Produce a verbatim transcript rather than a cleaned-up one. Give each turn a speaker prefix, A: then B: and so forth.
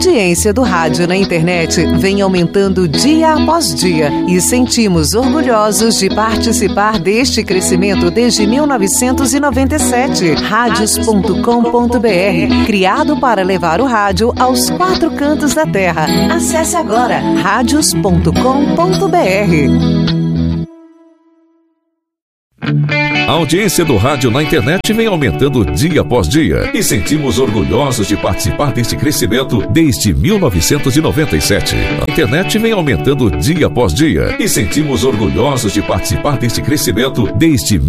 A: audiência do rádio na internet vem aumentando dia após dia e sentimos orgulhosos de participar deste crescimento desde mil novecentos e noventa e sete. Rádios ponto com ponto br, criado para levar o rádio aos quatro cantos da terra. Acesse agora rádios ponto com ponto br.
B: A audiência do rádio na internet vem aumentando dia após dia e sentimos orgulhosos de participar deste crescimento desde mil novecentos e noventa e sete. A internet vem aumentando dia após dia e sentimos orgulhosos de participar deste crescimento desde